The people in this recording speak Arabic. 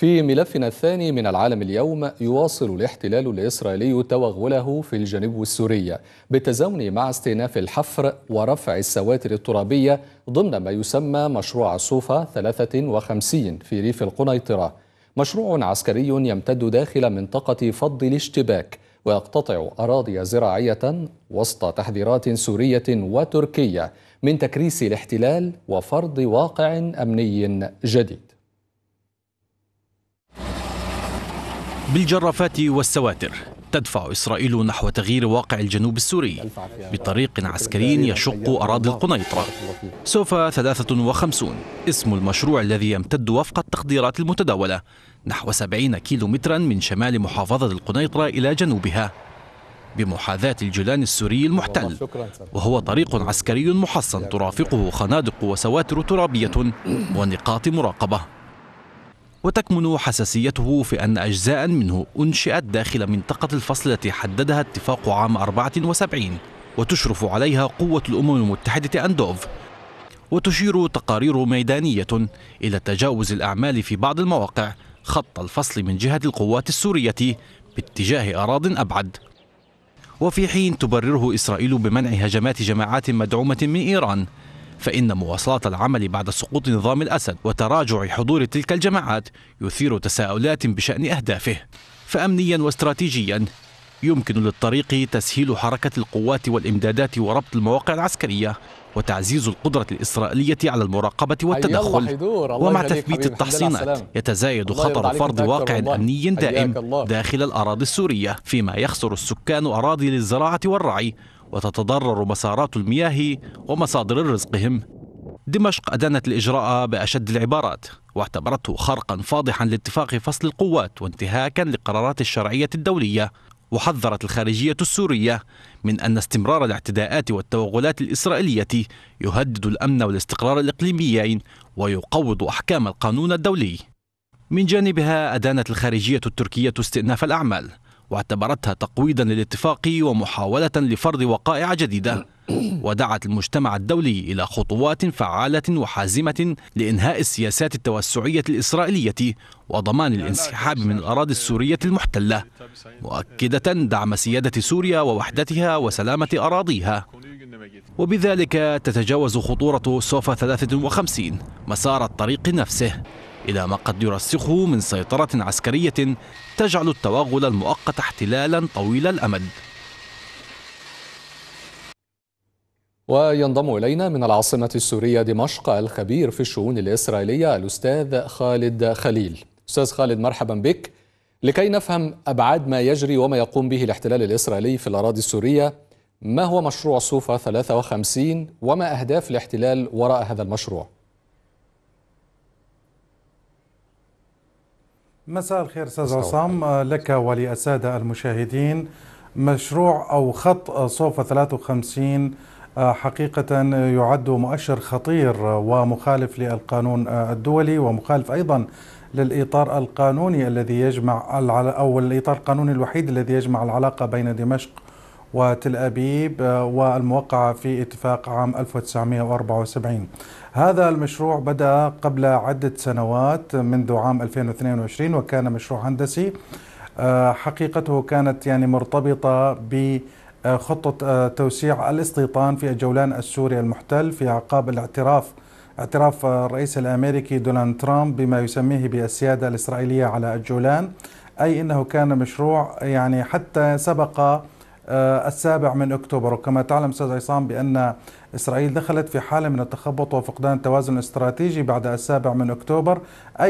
في ملفنا الثاني من العالم اليوم، يواصل الاحتلال الإسرائيلي توغله في الجنوب السوري بالتزامن مع استئناف الحفر ورفع السواتر الترابية ضمن ما يسمى مشروع الصوفة 53 في ريف القنيطرة. مشروع عسكري يمتد داخل منطقة فض الاشتباك ويقتطع أراضي زراعية وسط تحذيرات سورية وتركية من تكريس الاحتلال وفرض واقع أمني جديد. بالجرافات والسواتر تدفع إسرائيل نحو تغيير واقع الجنوب السوري بطريق عسكري يشق أراضي القنيطرة. صوفة 53 اسم المشروع الذي يمتد وفق التقديرات المتداولة نحو 70 كيلومترا من شمال محافظة القنيطرة إلى جنوبها بمحاذاة الجولان السوري المحتل، وهو طريق عسكري محصن ترافقه خنادق وسواتر ترابية ونقاط مراقبة. وتكمن حساسيته في أن أجزاء منه أنشئت داخل منطقة الفصل التي حددها اتفاق عام 74 وتشرف عليها قوة الأمم المتحدة أندوف. وتشير تقارير ميدانية إلى تجاوز الأعمال في بعض المواقع خط الفصل من جهة القوات السورية باتجاه أراضٍ أبعد. وفي حين تبرره إسرائيل بمنع هجمات جماعات مدعومة من إيران، فإن مواصلات العمل بعد سقوط نظام الأسد وتراجع حضور تلك الجماعات يثير تساؤلات بشأن أهدافه. فأمنيا واستراتيجيا يمكن للطريق تسهيل حركة القوات والإمدادات وربط المواقع العسكرية وتعزيز القدرة الإسرائيلية على المراقبة والتدخل. ومع تثبيت التحصينات يتزايد خطر فرض واقع أمني دائم داخل الأراضي السورية، فيما يخسر السكان أراضي للزراعة والرعي وتتضرر مسارات المياه ومصادر رزقهم. دمشق أدانت الإجراء بأشد العبارات واعتبرته خرقا فاضحا لاتفاق فصل القوات وانتهاكا لقرارات الشرعية الدولية. وحذرت الخارجية السورية من أن استمرار الاعتداءات والتوغلات الإسرائيلية يهدد الأمن والاستقرار الإقليميين ويقوض أحكام القانون الدولي. من جانبها أدانت الخارجية التركية استئناف الأعمال واعتبرتها تقويضا للاتفاق ومحاولة لفرض وقائع جديدة، ودعت المجتمع الدولي إلى خطوات فعالة وحازمة لإنهاء السياسات التوسعية الإسرائيلية وضمان الانسحاب من الأراضي السورية المحتلة، مؤكدة دعم سيادة سوريا ووحدتها وسلامة أراضيها. وبذلك تتجاوز خطورة صوفة 53 مسار الطريق نفسه إلى ما قد يرسخه من سيطرة عسكرية تجعل التوغل المؤقت احتلالا طويل الأمد. وينضم إلينا من العاصمة السورية دمشق الخبير في الشؤون الإسرائيلية الأستاذ خالد خليل. أستاذ خالد، مرحبا بك. لكي نفهم أبعاد ما يجري وما يقوم به الاحتلال الإسرائيلي في الأراضي السورية، ما هو مشروع صوفة 53 وما أهداف الاحتلال وراء هذا المشروع؟ مساء الخير أستاذ عصام لك وللسادة المشاهدين. مشروع أو خط صوفة 53 حقيقة يعد مؤشر خطير ومخالف للقانون الدولي ومخالف أيضا للإطار القانوني الذي يجمع أو الإطار القانوني الوحيد الذي يجمع العلاقة بين دمشق وتل أبيب والموقعة في اتفاق عام 1974. هذا المشروع بدأ قبل عدة سنوات منذ عام 2022 وكان مشروع هندسي. حقيقته كانت مرتبطة بخطة توسيع الاستيطان في الجولان السوري المحتل في أعقاب اعتراف الرئيس الأمريكي دونالد ترامب بما يسميه بالسيادة الإسرائيلية على الجولان، أي أنه كان مشروع حتى سبق 7 أكتوبر. وكما تعلم أستاذ عصام بأن إسرائيل دخلت في حالة من التخبط وفقدان التوازن الاستراتيجي بعد 7 أكتوبر.